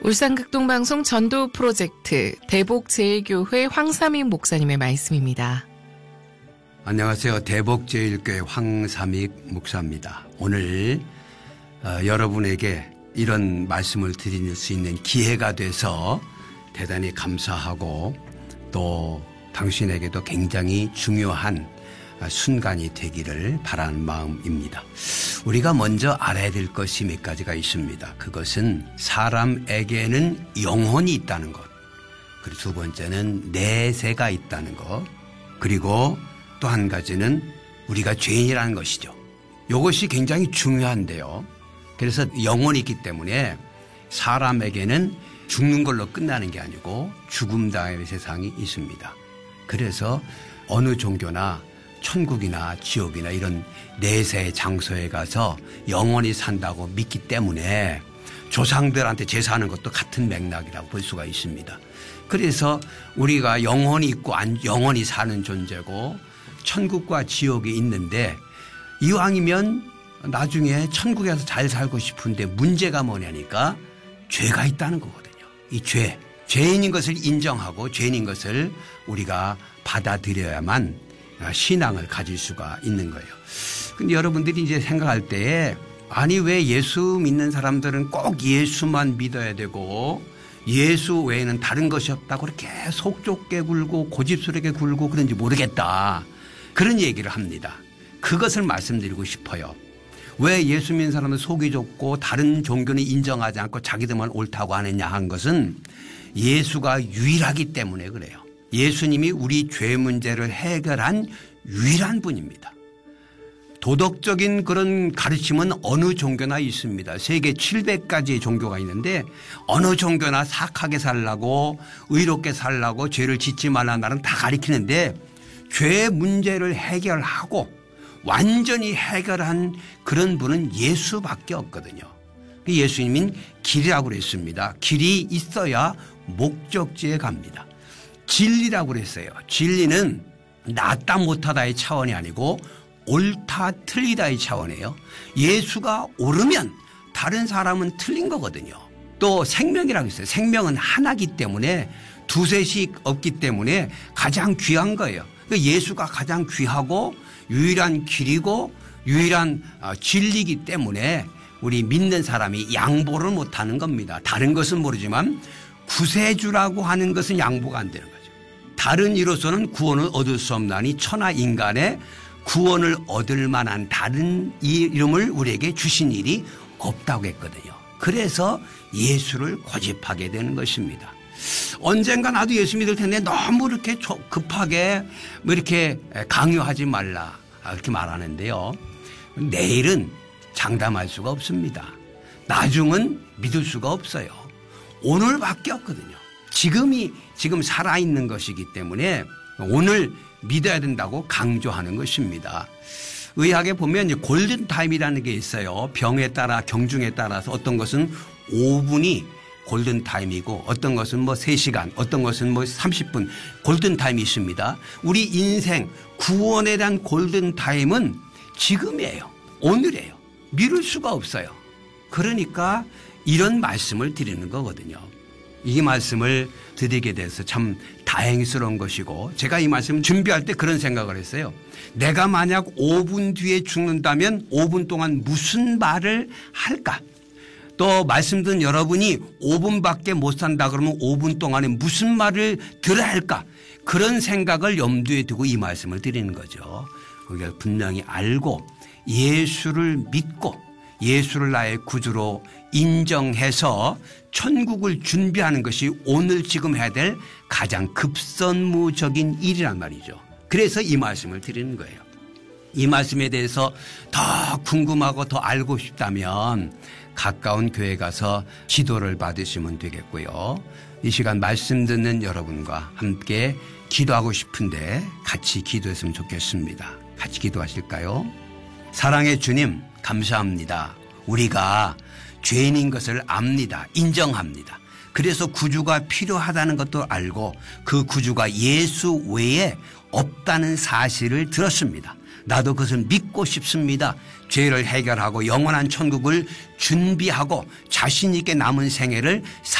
울산극동방송 전도 프로젝트 대복제일교회 황삼익 목사님의 말씀입니다. 안녕하세요. 대복제일교회 황삼익 목사입니다. 오늘 여러분에게 이런 말씀을 드릴 수 있는 기회가 돼서 대단히 감사하고 또 당신에게도 굉장히 중요한 순간이 되기를 바라는 마음입니다. 우리가 먼저 알아야 될 것이 몇 가지가 있습니다. 그것은 사람에게는 영혼이 있다는 것, 그리고 두 번째는 내세가 있다는 것, 그리고 또 한 가지는 우리가 죄인이라는 것이죠. 이것이 굉장히 중요한데요. 그래서 영혼이 있기 때문에 사람에게는 죽는 걸로 끝나는 게 아니고 죽음 다음의 세상이 있습니다. 그래서 어느 종교나 천국이나 지옥이나 이런 내세 장소에 가서 영원히 산다고 믿기 때문에 조상들한테 제사하는 것도 같은 맥락이라고 볼 수가 있습니다. 그래서 우리가 영혼이 있고 영원히 사는 존재고 천국과 지옥이 있는데 이왕이면 나중에 천국에서 잘 살고 싶은데 문제가 뭐냐니까 죄가 있다는 거거든요. 이 죄인인 것을 인정하고 죄인인 것을 우리가 받아들여야만 신앙을 가질 수가 있는 거예요. 근데 여러분들이 이제 생각할 때에 아니 왜 예수 믿는 사람들은 꼭 예수만 믿어야 되고 예수 외에는 다른 것이 없다고 그렇게 속 좁게 굴고 고집스럽게 굴고 그런지 모르겠다. 그런 얘기를 합니다. 그것을 말씀드리고 싶어요. 왜 예수 믿는 사람은 속이 좁고 다른 종교는 인정하지 않고 자기들만 옳다고 하느냐 한 것은 예수가 유일하기 때문에 그래요. 예수님이 우리 죄 문제를 해결한 유일한 분입니다. 도덕적인 그런 가르침은 어느 종교나 있습니다. 세계 700가지의 종교가 있는데 어느 종교나 착하게 살라고 의롭게 살라고 죄를 짓지 말라는 말은 다 가르치는데 죄 문제를 해결하고 완전히 해결한 그런 분은 예수밖에 없거든요. 예수님은 길이라고 그랬습니다. 길이 있어야 목적지에 갑니다. 진리라고 그랬어요. 진리는 낫다 못하다의 차원이 아니고 옳다 틀리다의 차원이에요. 예수가 옳으면 다른 사람은 틀린 거거든요. 또 생명이라고 했어요. 생명은 하나이기 때문에 두세씩 없기 때문에 가장 귀한 거예요. 예수가 가장 귀하고 유일한 길이고 유일한 진리이기 때문에 우리 믿는 사람이 양보를 못하는 겁니다. 다른 것은 모르지만 구세주라고 하는 것은 양보가 안 되는 거죠. 다른 이로서는 구원을 얻을 수 없나니 천하 인간의 구원을 얻을 만한 다른 이름을 우리에게 주신 일이 없다고 했거든요. 그래서 예수를 고집하게 되는 것입니다. 언젠가 나도 예수 믿을 텐데 너무 이렇게 급하게 뭐 이렇게 강요하지 말라 이렇게 말하는데요. 내일은 장담할 수가 없습니다. 나중은 믿을 수가 없어요. 오늘밖에 없거든요. 지금 살아있는 것이기 때문에 오늘 믿어야 된다고 강조하는 것입니다. 의학에 보면 이제 골든타임이라는 게 있어요. 병에 따라 경중에 따라서 어떤 것은 5분이 골든타임이고 어떤 것은 뭐 3시간 어떤 것은 뭐 30분 골든타임이 있습니다. 우리 인생 구원에 대한 골든타임은 지금이에요. 오늘이에요. 미룰 수가 없어요. 그러니까 이런 말씀을 드리는 거거든요. 이 말씀을 드리게 돼서 참 다행스러운 것이고 제가 이 말씀 준비할 때 그런 생각을 했어요. 내가 만약 5분 뒤에 죽는다면 5분 동안 무슨 말을 할까? 또 말씀 듣는 여러분이 5분밖에 못 산다 그러면 5분 동안에 무슨 말을 들어야 할까? 그런 생각을 염두에 두고 이 말씀을 드리는 거죠. 우리가 분명히 알고 예수를 믿고 예수를 나의 구주로 인정해서 천국을 준비하는 것이 오늘 지금 해야 될 가장 급선무적인 일이란 말이죠. 그래서 이 말씀을 드리는 거예요. 이 말씀에 대해서 더 궁금하고 더 알고 싶다면 가까운 교회 가서 지도를 받으시면 되겠고요. 이 시간 말씀 듣는 여러분과 함께 기도하고 싶은데 같이 기도했으면 좋겠습니다. 같이 기도하실까요? 사랑의 주님 감사합니다. 우리가 죄인인 것을 압니다. 인정합니다. 그래서 구주가 필요하다는 것도 알고 그 구주가 예수 외에 없다는 사실을 들었습니다. 나도 그것을 믿고 싶습니다. 죄를 해결하고 영원한 천국을 준비하고 자신 있게 남은 생애를